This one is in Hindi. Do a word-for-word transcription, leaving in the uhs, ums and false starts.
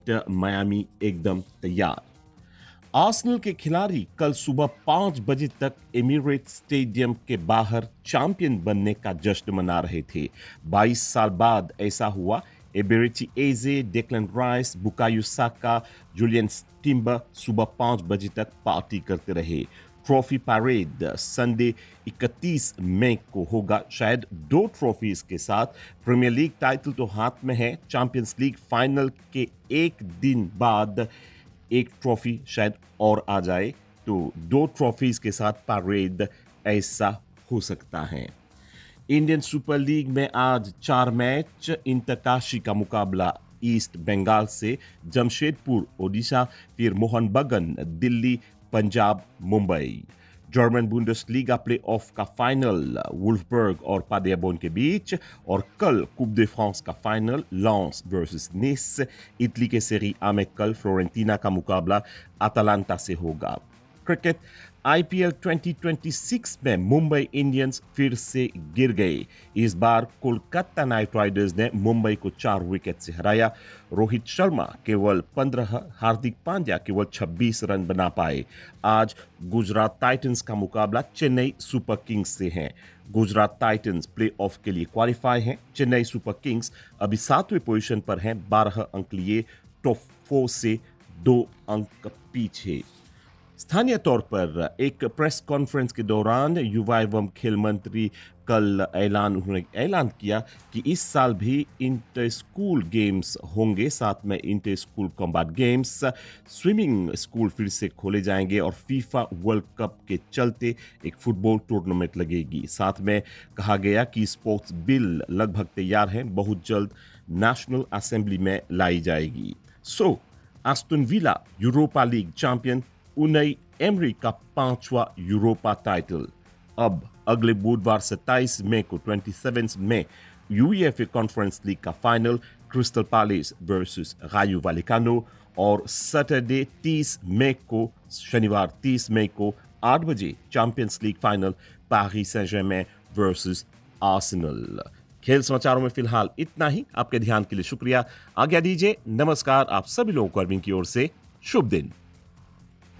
मियामी एकदम तैयार। आर्सेनल के खिलाड़ी कल सुबह पाँच बजे तक एमिरेट्स स्टेडियम के बाहर चैंपियन बनने का जश्न मना रहे थे। बाईस साल बाद ऐसा हुआ। एबेरेची एजे, Declan rice, Bukayo Saka, Julian timber सुबह पाँच बजे तक पार्टी करते रहे। ट्रॉफी पैरेड संडे इकतीस मई को होगा। शायद दो ट्रॉफीज के साथ प्रीमियर लीग टाइटल तो हाथ में है। चैंपियंस लीग फाइनल के एक दिन बाद एक ट्रॉफी शायद और आ जाए, तो दो ट्रॉफीज के साथ पैरेड ऐसा हो सकता है। इंडियन सुपर लीग में आज चार मैच। इंतकाशी का मुकाबला ईस्ट बंगाल से, जमशेदपुर ओडिशा, फिर Mohan बगन Delhi, Punjab Mumbai. German Bundesliga play of का फाइनल वुल्फबर्ग और पादेबोन के बीच, और कल कूप दे फ्रांस का फाइनल लॉन्स वर्सेस निस। इटली के सेरी आ में कल फ्लोरेंटीना का मुकाबला अटालांटा से होगा। Cricket IPL twenty twenty six में मुंबई इंडियंस फिर से गिर गए। इस बार कोलकाता नाइट राइडर्स ने मुंबई को चार विकेट से हराया। रोहित शर्मा केवल पंद्रह, हार्दिक पांड्या केवल छब्बीस रन बना पाए। आज गुजरात टाइटंस का मुकाबला चेन्नई सुपर किंग्स से है। गुजरात टाइटंस प्ले ऑफ के लिए क्वालिफाई हैं। चेन्नई सुपर किंग्स अभी सातवें पोजीशन पर हैं, बारह अंक लिए टॉप फोर से दो अंक पीछे। स्थानीय तौर पर एक प्रेस कॉन्फ्रेंस के दौरान युवा एवं खेल मंत्री कल ऐलान उन्होंने ऐलान किया कि इस साल भी इंटर स्कूल गेम्स होंगे, साथ में inter school combat games. Swimming school फिर से खोले जाएंगे और फीफा वर्ल्ड कप के चलते एक फुटबॉल टूर्नामेंट लगेगी। साथ में कहा गया कि स्पोर्ट्स बिल लगभग तैयार है, बहुत जल्द नेशनल असेंबली में लाई जाएगी। सो Aston villa Europa league champion, उनई emery का पांचवा यूरोपा टाइटल। अब अगले बुधवार सत्ताईस मई को सत्ताईस मई यूईएफए कॉन्फ्रेंस लीग का फाइनल क्रिस्टल पैलेस वर्सेस रायो वैलेकानो, और सैटरडे तीस मई को शनिवार तीस मई को आठ बजे champions league final Paris Saint Germain versus Arsenal. खेल समाचारों में फिलहाल इतना ही। आपके ध्यान के लिए शुक्रिया। आज्ञा दीजिए। नमस्कार। आप सभी लोगों को अरविंद की ओर से शुभ दिन।